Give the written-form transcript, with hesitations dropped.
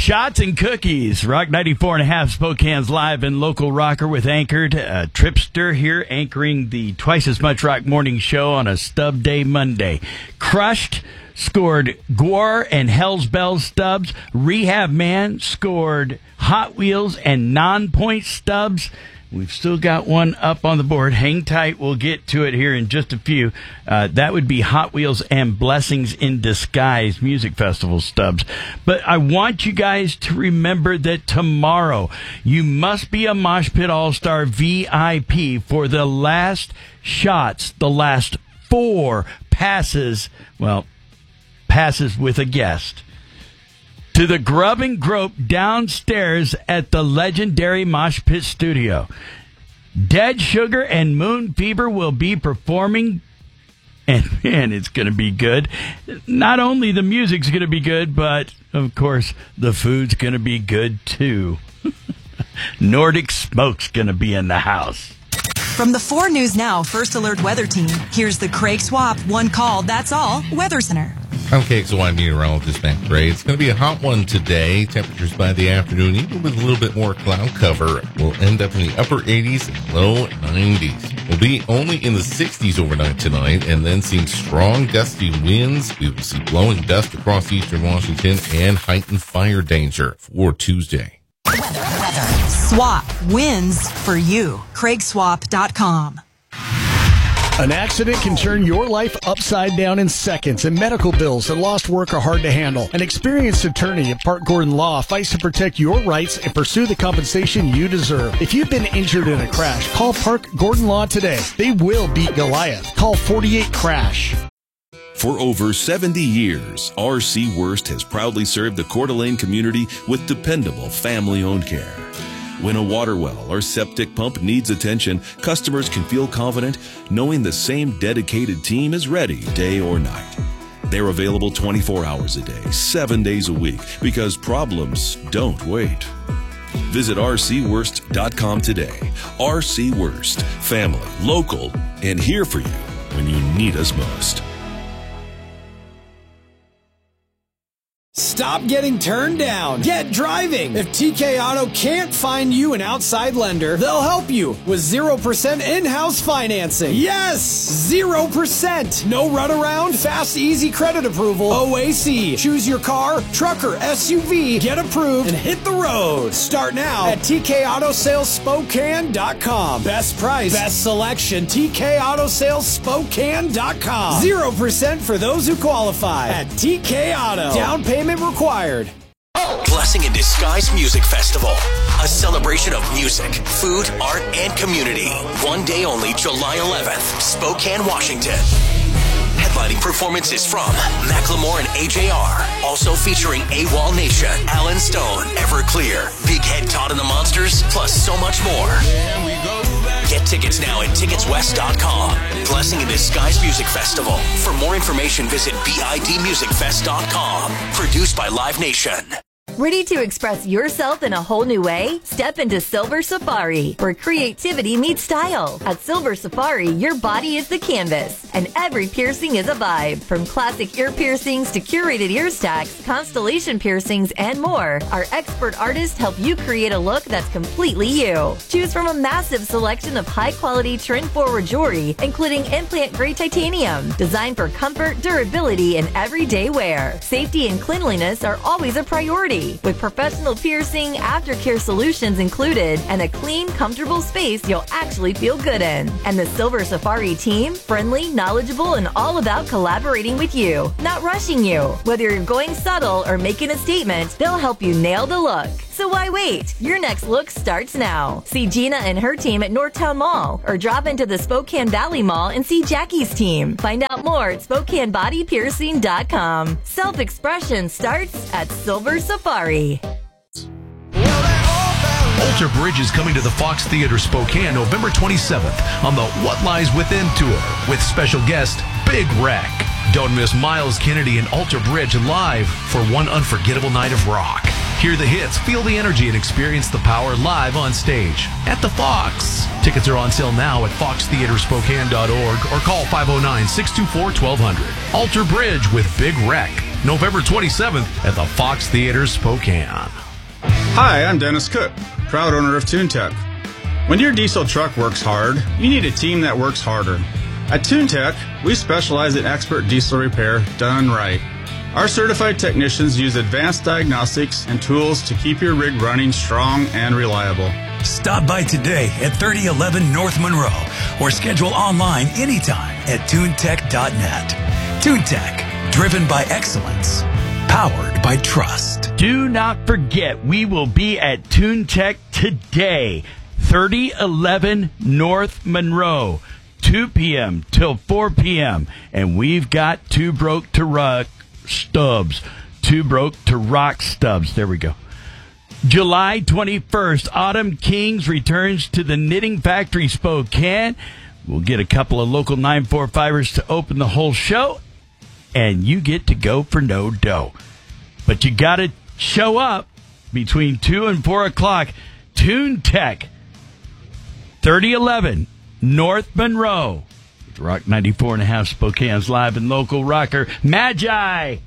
Shots and Cookies, Rock 94.5, Spokane's live and local rocker with Anchored. Tripster here anchoring the Twice as Much Rock morning show on a stub day Monday. Crushed scored Gore and Hell's Bells stubs. Rehab Man scored Hot Wheels and Non-Point stubs. We've still got one up on the board. Hang tight. We'll get to it here in just a few. That would be Hot Wheels and Blessings in Disguise Music Festival stubs. But I want you guys to remember that tomorrow you must be a Mosh Pit All-Star VIP for the last shots, the last 4 passes, passes with a guest, to the Grub and Grope downstairs at the legendary Mosh Pit Studio. Dead Sugar and Moon Fever will be performing, and man, it's going to be good. Not only the music's going to be good, but, of course, the food's going to be good, too. Nordic Smoke's going to be in the house. From the 4 News Now First Alert Weather Team, here's the Craig Swap One Call, That's All Weather Center. I'm KXOY meteorologist Matt Gray. It's going to be a hot one today. Temperatures by the afternoon, even with a little bit more cloud cover, will end up in the upper 80s and low 90s. We'll be only in the 60s overnight tonight, and then seeing strong gusty winds. We will see blowing dust across eastern Washington and heightened fire danger for Tuesday. Weather. Swap wins for you. CraigSwap.com. An accident can turn your life upside down in seconds, and medical bills and lost work are hard to handle. An experienced attorney at Park Gordon Law fights to protect your rights and pursue the compensation you deserve. If you've been injured in a crash, call Park Gordon Law today. They will beat Goliath. Call 48-CRASH. For over 70 years, R.C. Wurst has proudly served the Coeur d'Alene community with dependable family-owned care. When a water well or septic pump needs attention, customers can feel confident knowing the same dedicated team is ready day or night. They're available 24 hours a day, 7 days a week, because problems don't wait. Visit rcwurst.com today. R.C. Wurst, family, local, and here for you when you need us most. Stop getting turned down. Get driving. If TK Auto can't find you an outside lender, they'll help you with 0% in-house financing. Yes! 0%. No runaround, fast, easy credit approval. OAC. Choose your car, truck, or SUV. Get approved and hit the road. Start now at TKAutosalesSpokane.com. Best price, best selection. TKAutosalesSpokane.com. 0% for those who qualify at TK Auto. Down payment required. Blessing in Disguise Music Festival. A celebration of music, food, art, and community. One day only, July 11th, Spokane, Washington. Headlining performances from Macklemore and AJR. Also featuring AWOL Nation, Alan Stone, Everclear, Big Head Todd and the Monsters, plus so much more. Get tickets now at ticketswest.com. Blessing in Disguise Music Festival. For more information, visit bidmusicfest.com. Produced by Live Nation. Ready to express yourself in a whole new way? Step into Silver Safari, where creativity meets style. At Silver Safari, your body is the canvas, and every piercing is a vibe. From classic ear piercings to curated ear stacks, constellation piercings, and more, our expert artists help you create a look that's completely you. Choose from a massive selection of high-quality trend-forward jewelry, including implant-grade titanium, designed for comfort, durability, and everyday wear. Safety and cleanliness are always a priority, with professional piercing, aftercare solutions included, and a clean, comfortable space you'll actually feel good in. And the Silver Safari team, friendly, knowledgeable, and all about collaborating with you, not rushing you. Whether you're going subtle or making a statement, they'll help you nail the look. So why wait? Your next look starts now. See Gina and her team at Northtown Mall, or drop into the Spokane Valley Mall and see Jackie's team. Find out more at SpokaneBodyPiercing.com. Self-expression starts at Silver Safari. Alter Bridge is coming to the Fox Theater Spokane November 27th on the What Lies Within tour with special guest Big Wreck. Don't miss Miles Kennedy and Alter Bridge live for one unforgettable night of rock. Hear the hits, feel the energy, and experience the power live on stage at the Fox. Tickets are on sale now at foxtheaterspokane.org or call 509-624-1200. Alter Bridge with Big Wreck. November 27th at the Fox Theater Spokane. Hi, I'm Dennis Cook, proud owner of TuneTech. When your diesel truck works hard, you need a team that works harder. At TuneTech, we specialize in expert diesel repair done right. Our certified technicians use advanced diagnostics and tools to keep your rig running strong and reliable. Stop by today at 3011 North Monroe or schedule online anytime at TuneTech.net. TuneTech, driven by excellence, powered by trust. Do not forget, we will be at TuneTech today, 3011 North Monroe, 2 p.m. till 4 p.m. And we've got Two Broke to Rock stubs. There we go. July 21st, Autumn Kings returns to the Knitting Factory Spokane. We'll get a couple of local 945ers to open the whole show, and you get to go for no dough. But you got to show up between 2 and 4 o'clock. TuneTech, 3011 North Monroe. Rock 94.5 Spokane's live and local rocker, Magi.